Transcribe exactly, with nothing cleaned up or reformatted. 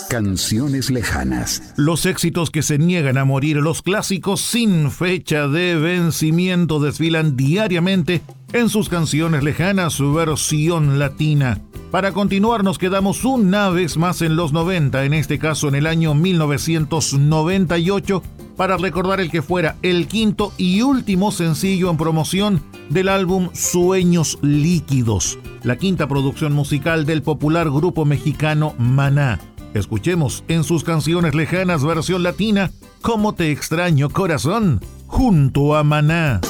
Canciones lejanas. Los éxitos que se niegan a morir, los clásicos sin fecha de vencimiento desfilan diariamente en sus canciones lejanas, su versión latina. Para continuar nos quedamos una vez más en los noventa, en este caso en el año mil novecientos noventa y ocho, para recordar el que fuera el quinto y último sencillo en promoción del álbum Sueños Líquidos, la quinta producción musical del popular grupo mexicano Maná. Escuchemos en sus canciones lejanas versión latina, Cómo te extraño corazón, junto a Maná.